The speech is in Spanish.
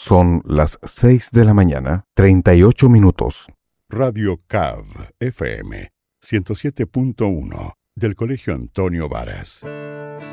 Son las 6 de la mañana, 38 minutos. Radio CAV FM 107.1 del Colegio Antonio Varas.